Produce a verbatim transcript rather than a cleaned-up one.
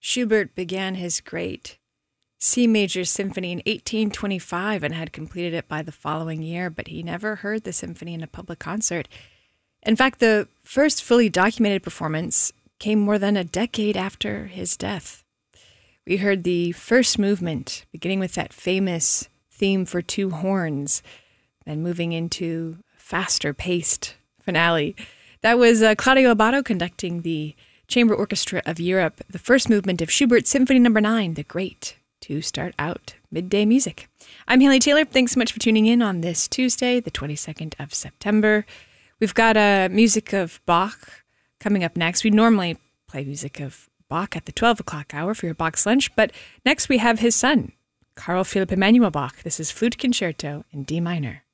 Schubert began his great C major symphony in eighteen twenty-five and had completed it by the following year, but he never heard the symphony in a public concert. In fact, the first fully documented performance came more than a decade after his death. We heard the first movement, beginning with that famous theme for two horns, then moving into a faster-paced finale. That was uh, Claudio Abbado conducting the Chamber Orchestra of Europe, the first movement of Schubert's Symphony Number nine, the Great, to start out midday music. I'm Haley Taylor. Thanks so much for tuning in on this Tuesday, the twenty-second of September. We've got a uh, music of Bach coming up next. We normally play music of Bach at the twelve o'clock hour for your Bach's lunch, but next we have his son, Carl Philipp Emanuel Bach. This is Flute Concerto in D minor.